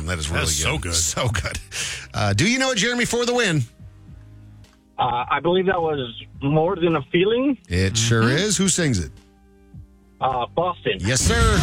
That is really good. So good. So good. Do you know it, Jeremy, for the win? I believe that was More Than a Feeling. It sure is. Who sings it? Boston. Yes, sir.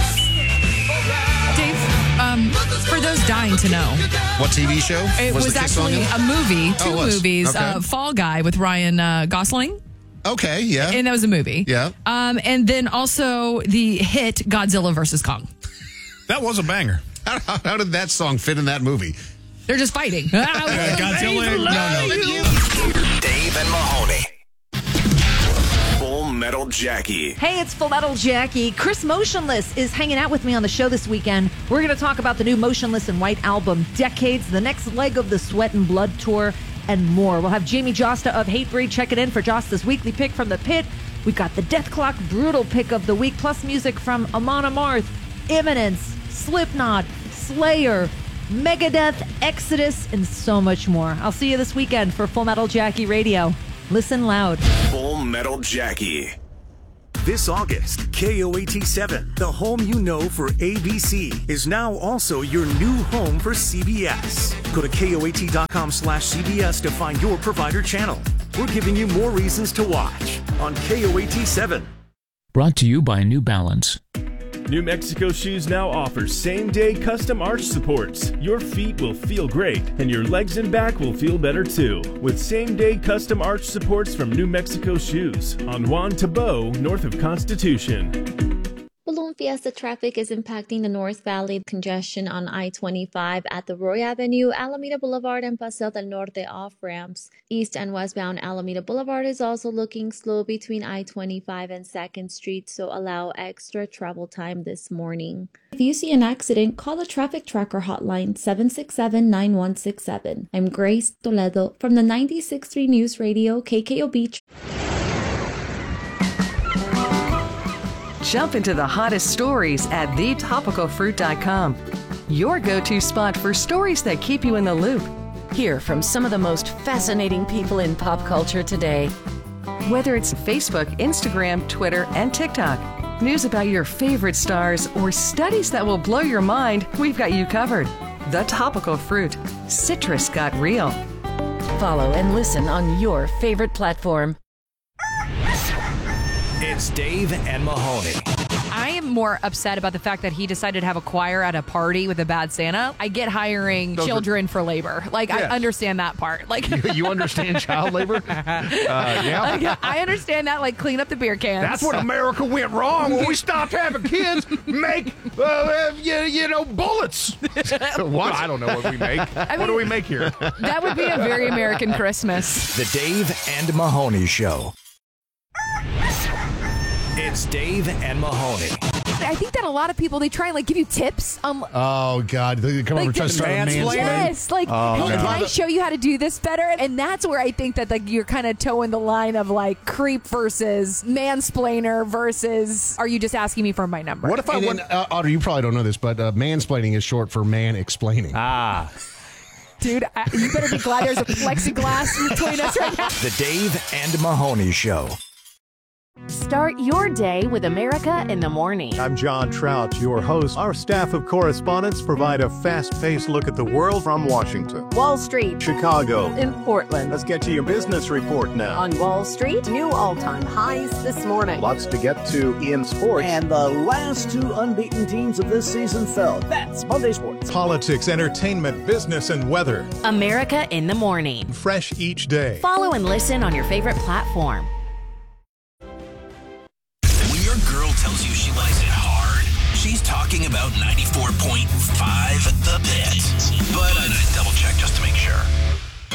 Dave, for those dying to know. What TV show? It was the Kiss song actually in? a movie, two it was. movies. Okay. Fall Guy with Ryan Gosling. Okay, yeah. And that was a movie. Yeah. And then also the hit Godzilla vs. Kong. That was a banger. How did that song fit in that movie? They're just fighting. Godzilla. No. Dave and Mahoney. Full Metal Jackie. Hey, it's Full Metal Jackie. Chris Motionless is hanging out with me on the show this weekend. We're going to talk about the new Motionless in White album, Decades, the next leg of the Sweat and Blood tour, and more. We'll have Jamie Josta of Hatebreed checking in for Josta's weekly pick from the pit. We've got the Death Clock Brutal pick of the week, plus music from Amon Amarth, Imminence, Slipknot, Slayer, Megadeth, Exodus, and so much more. I'll see you this weekend for Full Metal Jackie Radio. Listen loud. Full Metal Jackie. This August, KOAT7, the home you know for ABC, is now also your new home for CBS. Go to KOAT.com/CBS to find your provider channel. We're giving you more reasons to watch on KOAT7. Brought to you by New Balance. New Mexico Shoes now offers same-day custom arch supports. Your feet will feel great, and your legs and back will feel better too. With same-day custom arch supports from New Mexico Shoes on Juan Tabo, north of Constitution. Balloon Fiesta traffic is impacting the North Valley. Congestion on I-25 at the Roy Avenue, Alameda Boulevard, and Paseo del Norte off-ramps. East and westbound Alameda Boulevard is also looking slow between I-25 and 2nd Street, so allow extra travel time this morning. If you see an accident, call the Traffic Tracker hotline 767-9167. I'm Grace Toledo from the 96.3 News Radio, KKOB. Jump into the hottest stories at thetopicalfruit.com. Your go-to spot for stories that keep you in the loop. Hear from some of the most fascinating people in pop culture today. Whether it's Facebook, Instagram, Twitter, and TikTok, news about your favorite stars, or studies that will blow your mind, we've got you covered. The Topical Fruit. Citrus got real. Follow and listen on your favorite platform. It's Dave and Mahoney. I am more upset about the fact that he decided to have a choir at a party with a bad Santa. I get hiring children for labor. Like, I understand that part. Like, you understand child labor? Yeah. Like, I understand that, like, clean up the beer cans. That's what America went wrong when we stopped having kids make, bullets. What? I don't know what we make. What do we make here? That would be a very American Christmas. The Dave and Mahoney Show. It's Dave and Mahoney. I think that a lot of people, they try and give you tips. Oh, God. They come over and try to start mansplaining. Yes. Hey, can I show you how to do this better? And that's where I think that you're kind of towing the line of creep versus mansplainer versus are you just asking me for my number? What if I went... Otter, you probably don't know this, but mansplaining is short for man explaining. Dude, you better be glad there's a plexiglass between us right now. The Dave and Mahoney Show. Start your day with America in the Morning. I'm John Trout, your host. Our staff of correspondents provide a fast-paced look at the world from Washington, Wall Street, Chicago, in Portland. Let's get to your business report now. On Wall Street, new all-time highs this morning. Lots to get to in sports. And the last two unbeaten teams of this season fell. That's Monday Sports. Politics, entertainment, business, and weather. America in the Morning. Fresh each day. Follow and listen on your favorite platform. Your girl tells you she likes it hard. She's talking about 94.5 The Pit. But I double check just to make sure.